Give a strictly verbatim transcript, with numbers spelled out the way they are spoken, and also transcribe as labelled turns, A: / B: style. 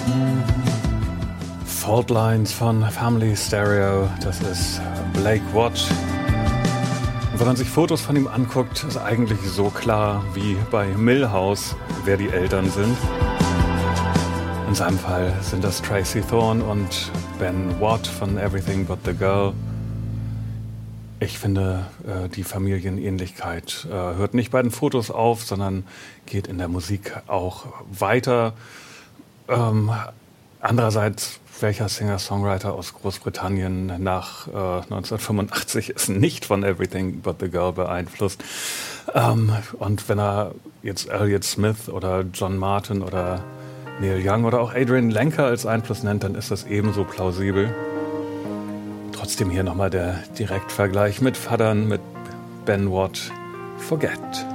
A: Fault Lines von Family Stereo, das ist Blake Watt. Und wenn man sich Fotos von ihm anguckt, ist eigentlich so klar wie bei Milhouse, wer die Eltern sind. In seinem Fall sind das Tracy Thorn und Ben Watt von Everything But the Girl. Ich finde, die Familienähnlichkeit hört nicht bei den Fotos auf, sondern geht in der Musik auch weiter. Ähm, andererseits, welcher Singer-Songwriter aus Großbritannien nach äh, neunzehnhundertfünfundachtzig ist nicht von Everything But the Girl beeinflusst? Ähm, und wenn er jetzt Elliott Smith oder John Martin oder Neil Young oder auch Adrian Lenker als Einfluss nennt, dann ist das ebenso plausibel. Trotzdem hier nochmal der Direktvergleich mit Fadern, mit Ben Watt, Forget.